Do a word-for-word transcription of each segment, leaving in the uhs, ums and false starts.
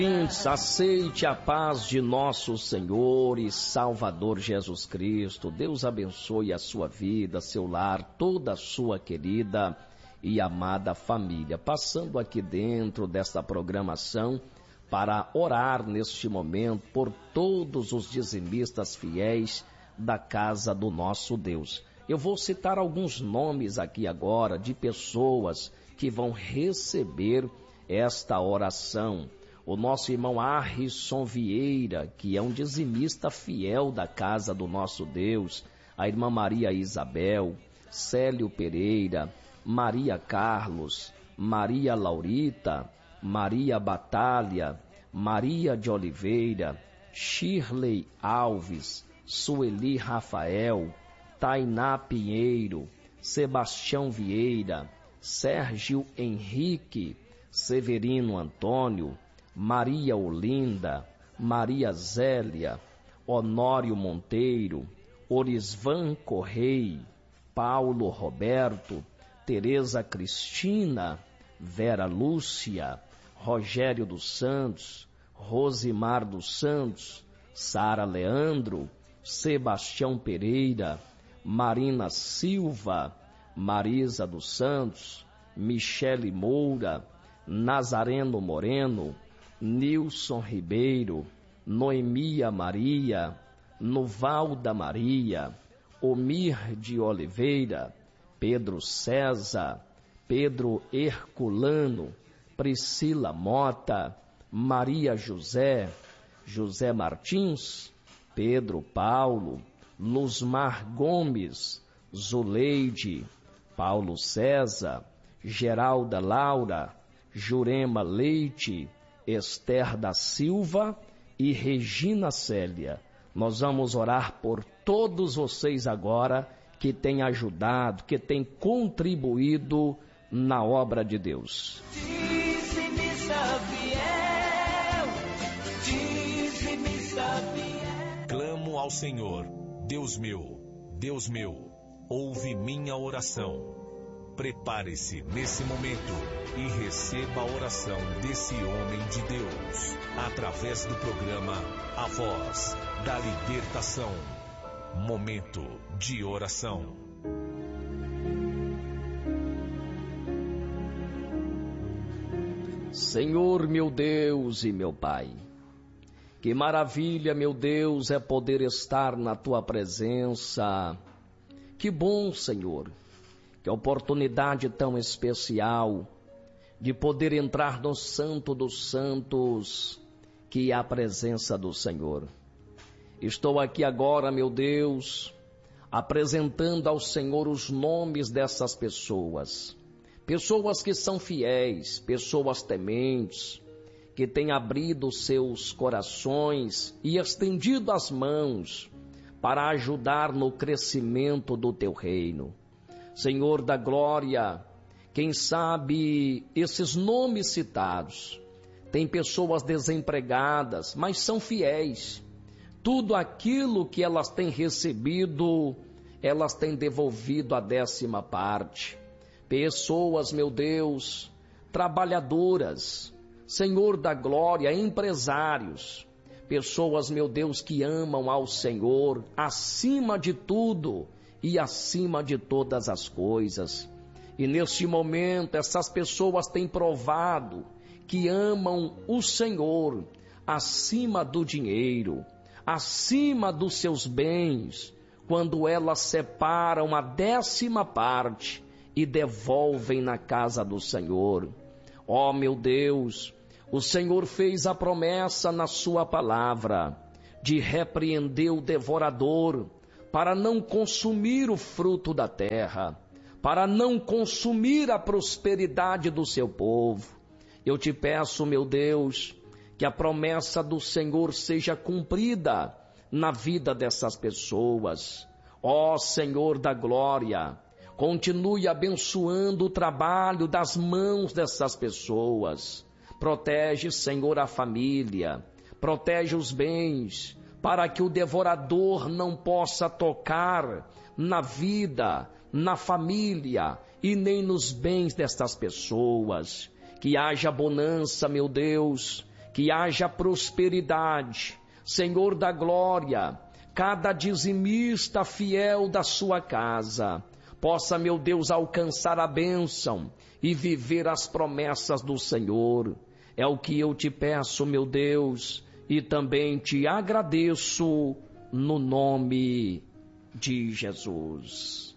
Aceite a paz de nosso Senhor e Salvador Jesus Cristo. Deus abençoe a sua vida, seu lar, toda a sua querida e amada família. Passando aqui dentro desta programação para orar neste momento por todos os dizimistas fiéis da casa do nosso Deus. Eu vou citar alguns nomes aqui agora de pessoas que vão receber esta oração. O nosso irmão Arrisson Vieira, que é um dizimista fiel da casa do nosso Deus, a irmã Maria Isabel, Célio Pereira, Maria Carlos, Maria Laurita, Maria Batalha, Maria de Oliveira, Shirley Alves, Sueli Rafael, Tainá Pinheiro, Sebastião Vieira, Sérgio Henrique, Severino Antônio, Maria Olinda, Maria Zélia, Honório Monteiro, Orisvan Correia, Paulo Roberto, Tereza Cristina, Vera Lúcia, Rogério dos Santos, Rosimar dos Santos, Sara Leandro, Sebastião Pereira, Marina Silva, Marisa dos Santos, Michele Moura, Nazareno Moreno, Nilson Ribeiro, Noemia Maria, Novalda Maria, Omir de Oliveira, Pedro César, Pedro Herculano, Priscila Mota, Maria José, José Martins, Pedro Paulo, Luzmar Gomes, Zuleide, Paulo César, Geralda Laura, Jurema Leite, Esther da Silva e Regina Célia. Nós vamos orar por todos vocês agora que têm ajudado, que têm contribuído na obra de Deus. Dizimista fiel, dizimista fiel. Clamo ao Senhor, Deus meu, Deus meu, ouve minha oração. Prepare-se nesse momento e receba a oração desse homem de Deus, através do programa A Voz da Libertação. Momento de oração. Senhor, meu Deus e meu Pai, que maravilha, meu Deus, é poder estar na Tua presença. Que bom, Senhor, que oportunidade tão especial de poder entrar no Santo dos Santos, que é a presença do Senhor. Estou aqui agora, meu Deus, apresentando ao Senhor os nomes dessas pessoas. Pessoas que são fiéis, pessoas tementes, que têm abrido seus corações e estendido as mãos para ajudar no crescimento do Teu reino. Senhor da glória, quem sabe esses nomes citados, tem pessoas desempregadas, mas são fiéis. Tudo aquilo que elas têm recebido, elas têm devolvido a décima parte. Pessoas, meu Deus, trabalhadoras, Senhor da glória, empresários, pessoas, meu Deus, que amam ao Senhor acima de tudo e acima de todas as coisas. E neste momento essas pessoas têm provado que amam o Senhor acima do dinheiro, acima dos seus bens, quando elas separam a décima parte e devolvem na casa do Senhor. Ó meu Deus, o Senhor fez a promessa na sua palavra de repreender o devorador, para não consumir o fruto da terra, para não consumir a prosperidade do seu povo. Eu te peço, meu Deus, que a promessa do Senhor seja cumprida na vida dessas pessoas. Ó Senhor da glória, continue abençoando o trabalho das mãos dessas pessoas. Protege, Senhor, a família, protege os bens, para que o devorador não possa tocar na vida, na família e nem nos bens destas pessoas. Que haja bonança, meu Deus, que haja prosperidade. Senhor da glória, cada dizimista fiel da sua casa possa, meu Deus, alcançar a bênção e viver as promessas do Senhor. É o que eu te peço, meu Deus, e também te agradeço no nome de Jesus.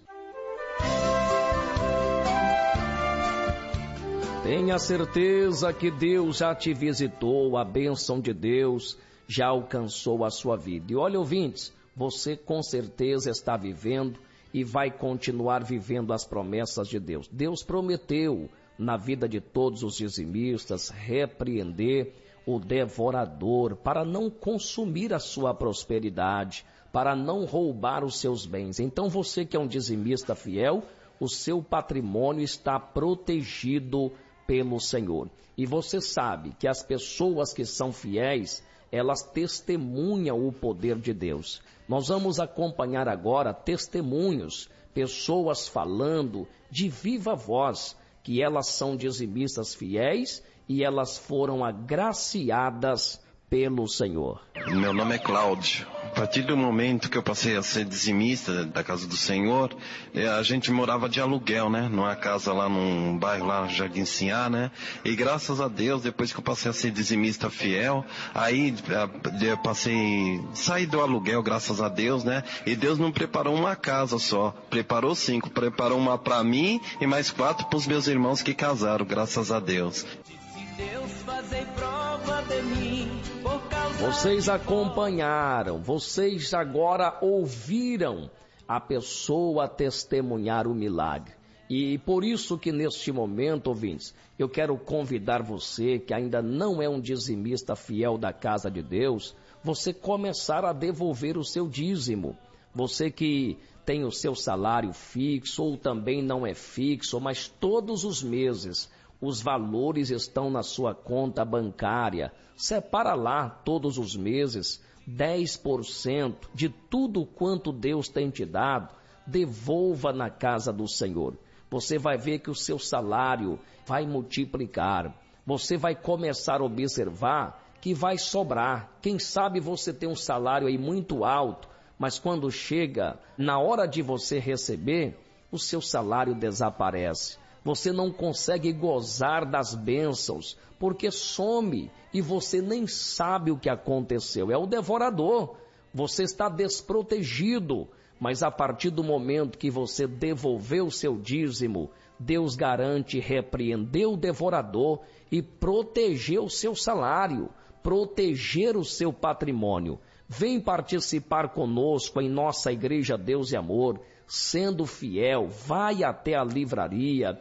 Tenha certeza que Deus já te visitou, a bênção de Deus já alcançou a sua vida. E olha, ouvintes, você com certeza está vivendo e vai continuar vivendo as promessas de Deus. Deus prometeu na vida de todos os dizimistas repreender o devorador para não consumir a sua prosperidade, para não roubar os seus bens. Então você que é um dizimista fiel, o seu patrimônio está protegido pelo Senhor. E você sabe que as pessoas que são fiéis, elas testemunham o poder de Deus. Nós vamos acompanhar agora testemunhos, pessoas falando de viva voz que elas são dizimistas fiéis e elas foram agraciadas pelo Senhor. Meu nome é Cláudio. A partir do momento que eu passei a ser dizimista da casa do Senhor, a gente morava de aluguel, né? Numa casa lá num bairro lá, Jardim Sinhá, né? E graças a Deus, depois que eu passei a ser dizimista fiel, aí eu passei, saí do aluguel, graças a Deus, né? E Deus não preparou uma casa só, preparou cinco, preparou uma para mim e mais quatro para os meus irmãos que casaram, graças a Deus. Deus fazei prova de mim, por causa Vocês acompanharam, vocês agora ouviram a pessoa testemunhar o milagre. E por isso que neste momento, ouvintes, eu quero convidar você que ainda não é um dizimista fiel da casa de Deus, você começar a devolver o seu dízimo. Você que tem o seu salário fixo ou também não é fixo, mas todos os meses os valores estão na sua conta bancária. Separa lá todos os meses dez por cento de tudo quanto Deus tem te dado, devolva na casa do Senhor. Você vai ver que o seu salário vai multiplicar. Você vai começar a observar que vai sobrar. Quem sabe você tem um salário aí muito alto, mas quando chega na hora de você receber, o seu salário desaparece. Você não consegue gozar das bênçãos, porque some e você nem sabe o que aconteceu. É o devorador. Você está desprotegido, mas a partir do momento que você devolveu o seu dízimo, Deus garante repreender o devorador e proteger o seu salário, proteger o seu patrimônio. Vem participar conosco em nossa Igreja Deus e Amor, sendo fiel, vai até a livraria,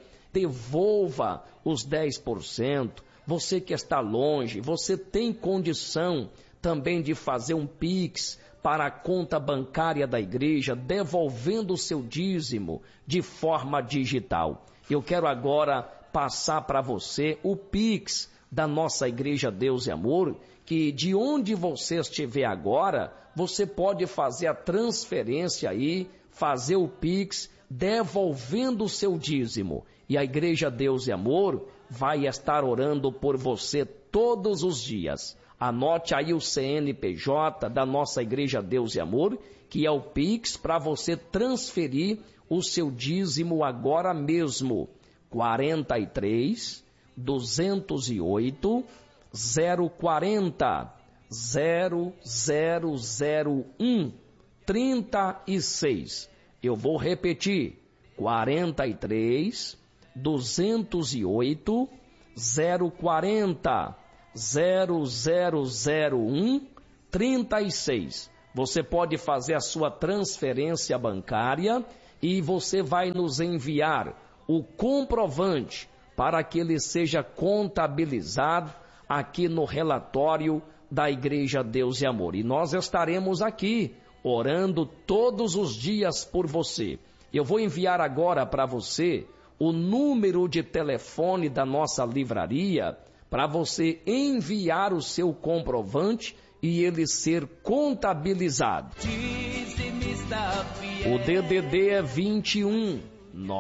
devolva os dez por cento. Você que está longe, você tem condição também de fazer um Pix para a conta bancária da igreja, devolvendo o seu dízimo de forma digital. Eu quero agora passar para você o Pix da nossa Igreja Deus e Amor, que de onde você estiver agora, você pode fazer a transferência aí, fazer o Pix, devolvendo o seu dízimo. E a Igreja Deus e Amor vai estar orando por você todos os dias. Anote aí o C N P J da nossa Igreja Deus e Amor, que é o Pix para você transferir o seu dízimo agora mesmo. quarenta e três, duzentos e oito, zero quarenta, zero zero zero um, trinta e seis. Eu vou repetir, quarenta e três, duzentos e oito, zero quarenta, zero zero zero um, trinta e seis. Você pode fazer a sua transferência bancária e você vai nos enviar o comprovante para que ele seja contabilizado aqui no relatório da Igreja Deus e Amor. E nós estaremos aqui orando todos os dias por você. Eu vou enviar agora para você o número de telefone da nossa livraria para você enviar o seu comprovante e ele ser contabilizado. O D D D é vinte e um,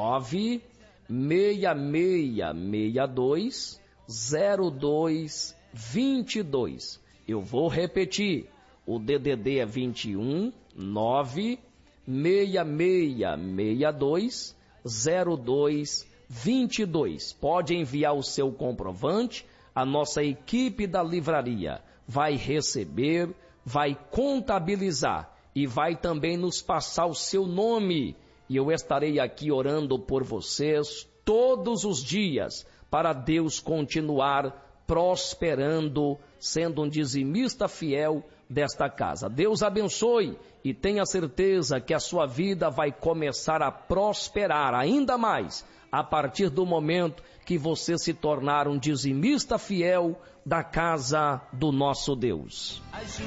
nove seis seis seis dois, zero dois vinte e dois. Eu vou repetir. O D D D é vinte e um, nove, seis seis seis dois, zero dois vinte e dois. Pode enviar o seu comprovante. A nossa equipe da livraria vai receber, vai contabilizar e vai também nos passar o seu nome. E eu estarei aqui orando por vocês todos os dias para Deus continuar prosperando, sendo um dizimista fiel desta casa. Deus abençoe e tenha certeza que a sua vida vai começar a prosperar ainda mais a partir do momento que você se tornar um dizimista fiel da casa do nosso Deus.